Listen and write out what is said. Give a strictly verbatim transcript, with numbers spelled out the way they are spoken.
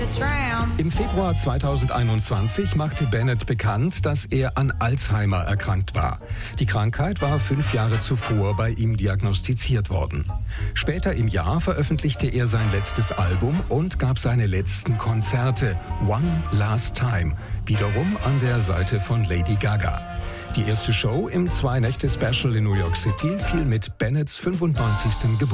Im Februar zweitausendeinundzwanzig machte Bennett bekannt, dass er an Alzheimer erkrankt war. Die Krankheit war fünf Jahre zuvor bei ihm diagnostiziert worden. Später im Jahr veröffentlichte er sein letztes Album und gab seine letzten Konzerte, One Last Time, wiederum an der Seite von Lady Gaga. Die erste Show im Zwei-Nächte-Special in New York City fiel mit Bennetts fünfundneunzigsten Geburtstag.